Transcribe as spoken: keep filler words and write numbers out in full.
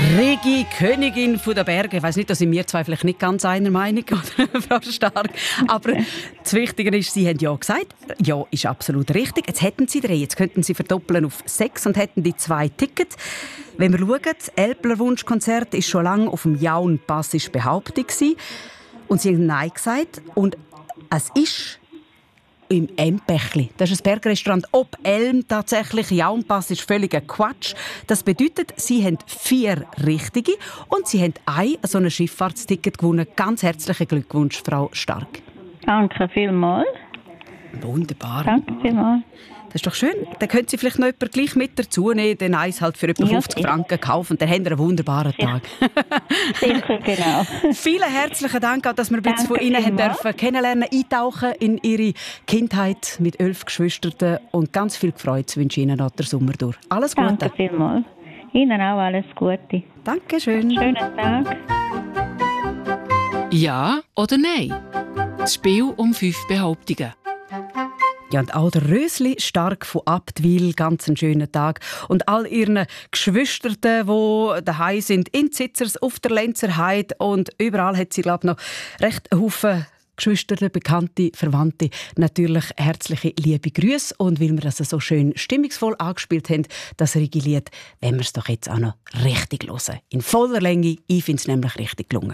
Regi, Königin der Berge. Ich weiss nicht, da sind wir zwei vielleicht nicht ganz einer Meinung, oder, Frau Stark. Aber das Wichtige ist, Sie haben ja gesagt, ja, ist absolut richtig. Jetzt hätten Sie drei, jetzt könnten Sie verdoppeln auf sechs und hätten die zwei Tickets. Wenn wir schauen, das Älpler Wunschkonzert ist schon lange auf dem Jaun-Pass ist behauptet gewesen. Und Sie haben Nein gesagt. Und es ist im Empechli. Das ist ein Bergrestaurant ob Elm. Tatsächlich, Jaunpass ist völliger Quatsch. Das bedeutet, Sie haben vier Richtige und Sie haben ein so ein Schifffahrtsticket gewonnen. Ganz herzlichen Glückwunsch, Frau Stark. Danke vielmals. Wunderbar. Danke vielmals. Das ist doch schön. Dann können Sie vielleicht noch jemanden gleich mit dazu nehmen, den Eis halt für etwa fünfzig ja, Franken kaufen und dann haben Sie einen wunderbaren Tag. Sicher, genau. Vielen herzlichen Dank, auch, dass wir ein bisschen von Ihnen haben dürfen kennenlernen, eintauchen in Ihre Kindheit mit elf Geschwistern und ganz viel Freude wünsche ich Ihnen noch den Sommer durch. Alles Gute. Danke vielmals. Ihnen auch alles Gute. Dankeschön. Schönen Tag. Ja oder nein? Das Spiel um fünf Behauptungen. Ja, und auch der Rösli Stark von Abtwil, ganz einen schönen Tag. Und all ihren Geschwistern, die daheim sind, in Zitzers, auf der Lenzer Heide und überall hat sie, glaube ich, noch recht einen Haufen Geschwister, Bekannte, Verwandte. Natürlich herzliche liebe Grüße. Und weil wir das so schön stimmungsvoll angespielt haben, das Rigi-Lied, wollen wir es doch jetzt auch noch richtig hören. In voller Länge. Ich finde es nämlich richtig gelungen.